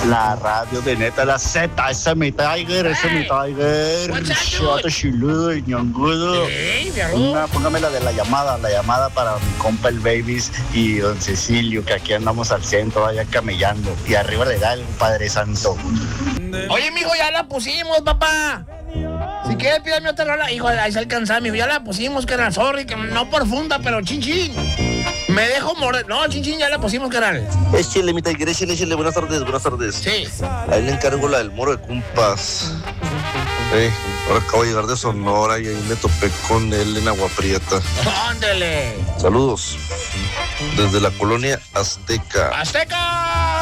La radio de neta, la Z, ese es mi Tiger, ese es mi Tiger. Chato chiludo y ñongudo. Póngame la de la llamada para mi compa el Babies y don Cecilio, que aquí andamos al centro, allá camellando. Y arriba le da el Padre Santo. Oye, mijo, ya la pusimos, papá. Si quieres, pídame otra rola. Hijo, ahí se alcanza, mijo. Ya la pusimos, carnal. Sorry, que no profunda, pero chin. Me dejo morir. No, chin, ya la pusimos, carnal. Échale, mi Tiger, échale. Buenas tardes. Sí. Ahí le encargo la del Moro de Compas. Ahora acabo de llegar de Sonora y ahí me topé con él en Agua Prieta. ¡Ándele! Saludos. Desde la colonia Azteca. ¡Azteca!